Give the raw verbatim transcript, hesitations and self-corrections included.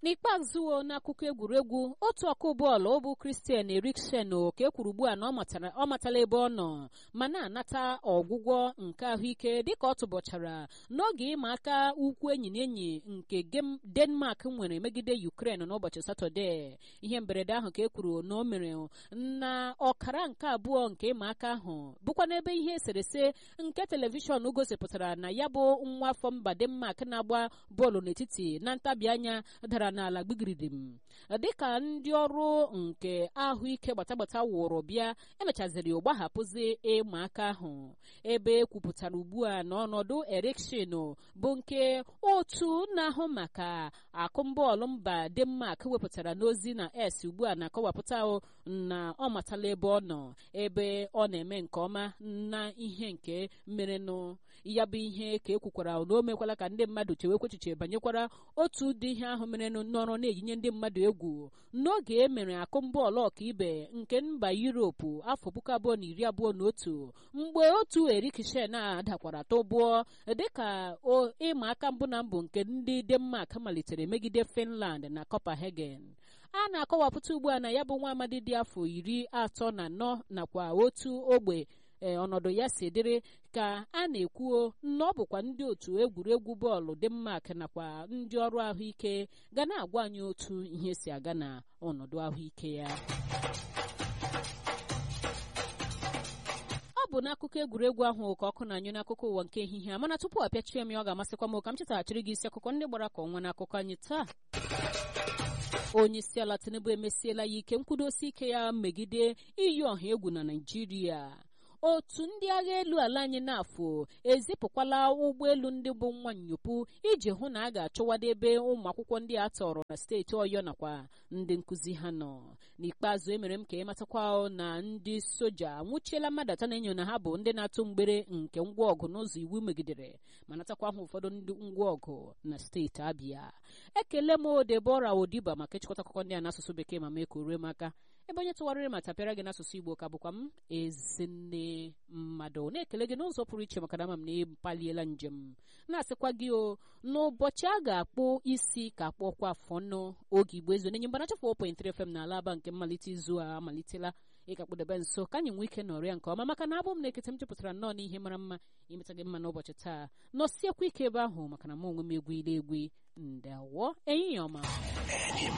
n'ikpeazụ n'akụkọ egwuregwu otu ọkụ bọọlụ bụ Christian Eriksen ka e kwuru ugbu a na ọ matala ebe ọ nọ ma na-anata ọgwụgwọ nke ahụike dịka ọ tụbọchara n'oge ịma aka ukwu enyi na enyi nke Denmark nwere megide Ukraine n'ụbọchị Satọde. Ihe mberede ahụ ka e kwuru na o mere na ọkara nke abụọ nke ịma aka ahụ bụkwa n'ebe ihe eserese nke telivishọn gosipụtara na ya bụ nwa afọ mba Denmark na-agba bọọlụ n'etiti na ntabi anya dara n'ala gbigiridim. Dịka ndị ọrụ nke ahụike gbatagbata wụrụ bịa emechaziri ụgbahapụzi ịma aka ahụ, ebe ekwupụtara ugbu a na ọnọdụ Eriksen bụ nke otu na-ahụ maka akụmbọọlụ mba Denmark wepụtara n'ozi na S ugbu a na-akọwapụta na ọ matala ebe ọ nọ, ebe ọ na-eme nke ọma na ihe nke merenụ. Ya bụ ihe ka ekwukwara na o mekwala ka ndị mmadụ chewekwa echiche banyekwara otu ụdị ihe ahụ merenụ n'ọrụ na-eyinye ndị mmadụ egwu n'oge e mere akụmbọọlụ ọkaibe nke mba Europe afọ puku abụọ na iri abụọ na otu, mgbe otu Eriksen dakwara tụbụọ dịka ịma aka mbụ na mbụ nke ndị Denmark malitere megide Finland na Copenhagen. A na-akọwapụta ugbu a na ya bụ nwa amadi dị afọ iri atọ na anọ nakwa otu ogbe ee ọnọdụ ya si dịrị ka a na-ekwuo na ọ bụkwa ndị otu egwuregwu bọọlụ Denmark nakwa ndị ọrụ ahụike ga na-agwa anyị otu ihe si aga na ọnọdụ ahụike ya. Ọ bụ n'akụkọ egwuregwu ahụ ka ọkụ na-anyụ n'akụkọ ụwa nke ehihie a, mana tupu apịachie m ya ọ ga-amasịkwa m ka m chetaghachiri gị isi akụkọ ndị gbara ka ọnwa n'akụkọ anyị taa. Onye isi ala Tinubu emesiela ya ike nkwudosi ike ya megide iyi ọha egwu na Naịjirịa. Otu ndị agha elu ala anyị n'afọ ezipụkwala ụgbọelu ndị bụ nwa nnyopụ iji hụ na a ga-achọwadebe ụmụ akwụkwọ ndị a tọrọ na steeti Ọyọ nakwa ndị nkụzi ha nọ. N'ikpeazụ emere m ka ịmatakwa na ndị soja nwụchiela mmadụ atọ na-enyo na ha bụ ndị na-atụ mgbere nke ngwa ọgụ n'ụzọ iwu megidere ma natakwa ha ụfọdụ ndị ngwa ọgụ na steeti Abịa. Ekele m Deborah Odiba maka ịchịkọta akụkọ ndị a n'asụsụ Bekee ma mee ka o rue m aka, ebe onye tụwarịrị ma tapịara gị n'asụsụ Igbo ka bụkwa m Ezinne Mmadụ na-ekele gị n'ụzọ pụrụ iche maka na ama m na ịpaliela njem, na-asịkwa gị o n'ụbọchị a ga-akpụ isi ka akpọkwa afọ nọ oge Igbo ezu n'enye mgbanacha four point three F M na Alaba nke mmalite izu a amalitela ịkakpụdebe nso ka anyị nwee ike nọrịa nke ọma maka na abụ m na-ekete m chepụtara nnọọ n'ihe mara mma imeta gị mma n'ụbọchị taa. Nọsiekwa ike ebe ahụ maka na m onwe m egwu ile egwu ndewo enyi ya ọma.